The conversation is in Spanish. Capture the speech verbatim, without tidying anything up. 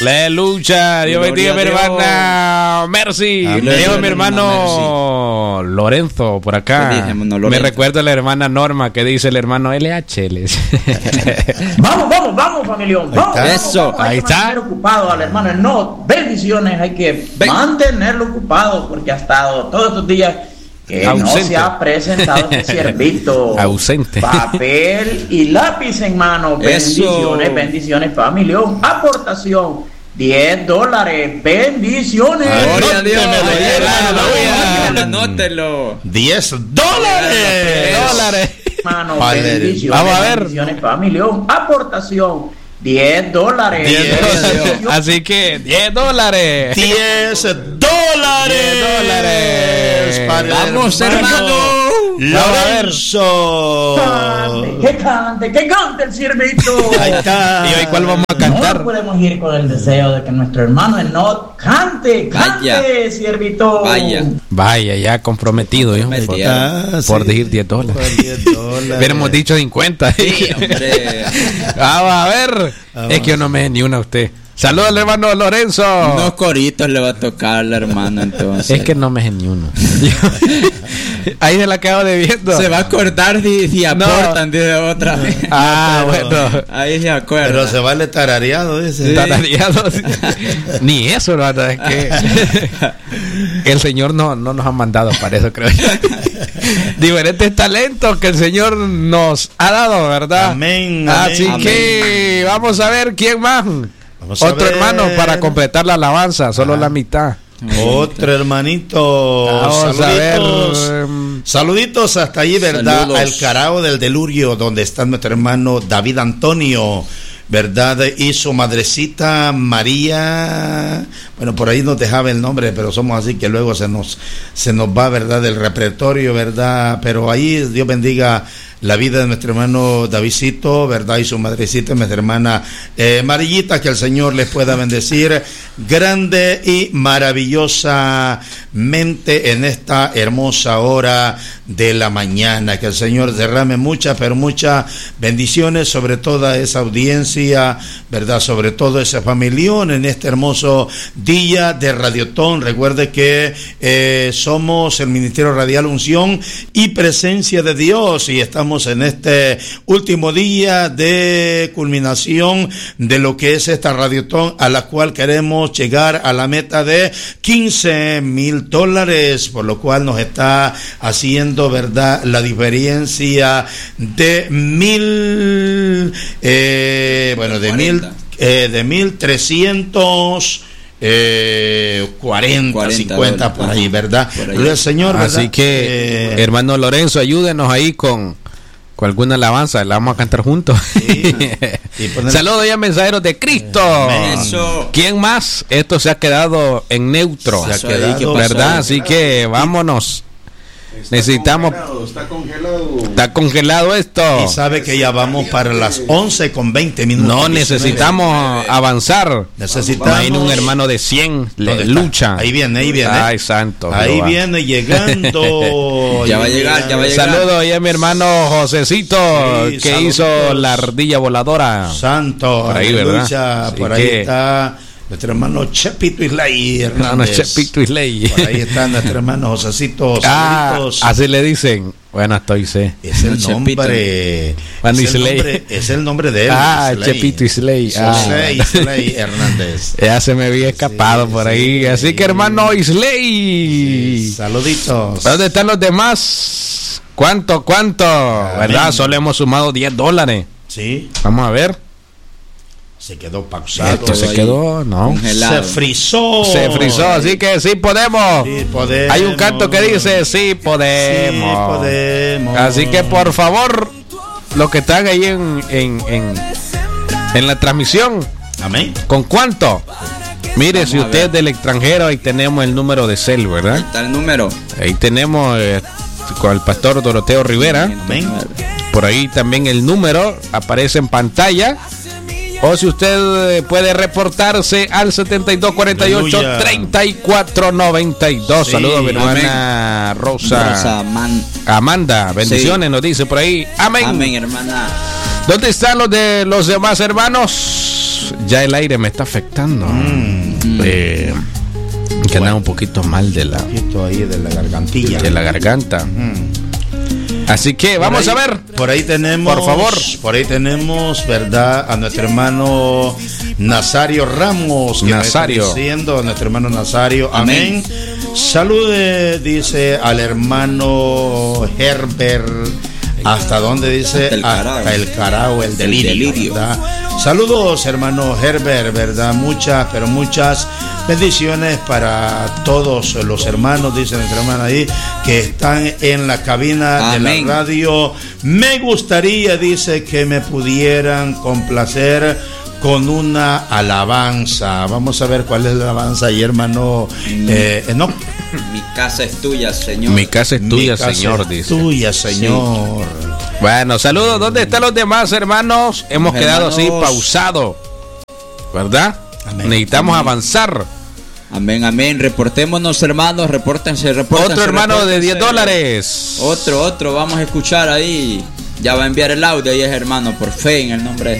Aleluya. Dios bendiga a mi hermana Mercy. Me dijo mi hermano Lorenzo por acá. Me recuerda a la hermana Norma que dice el hermano L H. Vamos, vamos, vamos, familión. Vamos, ahí está. Eso, vamos, hay ahí que está. mantener ocupado al hermano. No, bendiciones. Hay que Ven. mantenerlo ocupado porque ha estado todos estos días que ausente. No se ha presentado este siervito. Ausente. Papel y lápiz en mano. Bendiciones, Eso. bendiciones, familión. Aportación. diez dólares. Bendiciones. Gloria a Dios. Anótelo. diez dólares. dólares. Mano, bendiciones. Vamos a ver. Bendiciones, familión. Aportación. diez dólares. diez dólares. Así que diez dólares. diez dólares. diez dólares. Vamos, hermano. Lorenzo. Que cante, que cante el siervito. Ahí está. ¿Y hoy cuál vamos a cantar? No podemos ir con el deseo de que nuestro hermano Enot cante, cante, Vaya. siervito. Vaya. Vaya, ya comprometido yo. Por, ah, por sí. decir diez dólares. Hubiéramos dicho cincuenta. Sí, hombre. Vamos a ver. Vamos. Es que yo no me ni una a usted. Saludos al hermano Lorenzo. Unos coritos le va a tocar al hermano entonces. Es que no me ni uno. Ahí se la acabo debiendo. Se va a acordar si, si aportan no. de otra vez. Ah, pero, bueno. Ahí se acuerda. Pero se vale tarareado, dice. Sí. Tarareado. Ni eso, la verdad es que el Señor no, no nos ha mandado para eso, creo yo. Diferentes talentos que el Señor nos ha dado, ¿verdad? Amén. Así amén. que vamos a ver quién más. Vamos Otro hermano para completar la alabanza, solo ah. la mitad. Otro hermanito. Vamos saluditos. A ver, um... saluditos hasta ahí, ¿verdad? Saludos. Al Carao del Delurio, donde está nuestro hermano David Antonio, ¿verdad? Y su madrecita María. Bueno, por ahí nos dejaba el nombre, pero somos así que luego se nos se nos va, ¿verdad? El repertorio, ¿verdad? Pero ahí Dios bendiga la vida de nuestro hermano Davidcito, ¿verdad? Y su madrecita, nuestra hermana eh, Marillita, que el Señor les pueda bendecir grande y maravillosamente en esta hermosa hora de la mañana. Que el Señor derrame muchas, pero muchas bendiciones sobre toda esa audiencia, ¿verdad? Sobre todo ese familión en este hermoso día de Radiotón. Recuerde que eh, somos el Ministerio Radial Unción y Presencia de Dios y estamos en este último día de culminación de lo que es esta Radiotón, a la cual queremos llegar a la meta de quince mil dólares, por lo cual nos está haciendo, ¿verdad?, la diferencia de mil, eh, bueno, de mil, eh, de mil trescientos Eh, cuarenta, cuarenta, cincuenta por ahí, ¿verdad? Por ahí. El Señor, ¿verdad? Así que, eh, hermano Lorenzo, ayúdenos ahí con, con alguna alabanza, la vamos a cantar juntos. Sí. Poner... Saludos ya, mensajeros de Cristo. Eso. ¿Quién más? Esto se ha quedado en neutro, se ha quedado, ¿verdad? Así que vámonos. Está Necesitamos congelado, está congelado está congelado esto y sabe que ya vamos para las once con veinte minutos. No, necesitamos avanzar. Necesitamos. Hay un hermano de cien le lucha. Ahí viene, ahí viene. Ay, santo. Ahí viene llegando. Ya va a llegar, ya va a llegar. Saludos ahí a mi hermano Josecito, sí, que saluditos. Hizo la ardilla voladora. Santo. Por ahí, ¿verdad? Por ahí que... está nuestro hermano Chepito Islay Hernández. No, no, Chepito Islay. Por ahí está nuestro hermano Josecito. Ah, así le dicen. Bueno, estoy sé. Es el nombre. Es el nombre, es el nombre de él. Ah, Islay. Chepito Islay. José ah. Islay Hernández. Ya se me había escapado sí, por ahí. Sí, así sí. que hermano Islay. Sí, saluditos. ¿Dónde están los demás? ¿Cuánto, cuánto? Amén. ¿Verdad? Solo hemos sumado diez dólares. Sí. Vamos a ver. Se quedó pausado. Esto se quedó, no. Congelado. Se frizó. Se frizó, así que sí podemos. Sí podemos. Hay un canto que dice sí podemos. Sí podemos. Así que por favor, los que están ahí en, en, en, en la transmisión. Amén. ¿Con cuánto? Mire, vamos si usted es del extranjero, ahí tenemos el número de cel, ¿verdad? Ahí está el número. Ahí tenemos eh, con el pastor Doroteo Rivera. Amén. Por ahí también el número aparece en pantalla. O si usted puede reportarse al setenta y dos cuarenta y ocho, treinta y cuatro noventa y dos. Sí, saludos a mi hermana amén. Rosa, Rosa Man. Amanda. Bendiciones, sí. Nos dice por ahí. Amén. Amén, hermana. ¿Dónde están los de los demás hermanos? hermanos, ya el aire me está afectando. Mm. Eh, que anda un poquito mal de la, un poquito ahí de la gargantilla. De la garganta. Mm. Así que vamos ahí, a ver. Por ahí tenemos, por favor. Por ahí tenemos, ¿verdad? A nuestro hermano Nazario Ramos. Que Nazario. Me está diciendo, a nuestro hermano Nazario. Amén. Amén. Salude, dice, al hermano Herbert. ¿Hasta dónde dice? Hasta el Carao. Hasta el Carao, el delirio. El delirio. ¿Verdad? Saludos, hermano Herbert, ¿verdad? Muchas, pero muchas bendiciones para todos los hermanos, dice nuestra hermana ahí, que están en la cabina Amén. De la radio. Me gustaría, dice, que me pudieran complacer con una alabanza. Vamos a ver cuál es la alabanza ahí, hermano. Eh, no. Mi casa es tuya, Señor. Mi casa es tuya, casa Señor, es dice. Tuya, Señor. Sí. Bueno, saludos. ¿Dónde están los demás hermanos? Hemos los quedado hermanos... así pausado, ¿verdad? Amén. Necesitamos amén. avanzar. Amén, amén. Reportémonos, hermanos. Repórtense, repórtense. Otro hermano repórtense. de diez dólares. Otro, otro. Vamos a escuchar ahí. Ya va a enviar el audio ahí es hermano, por fe, en el nombre de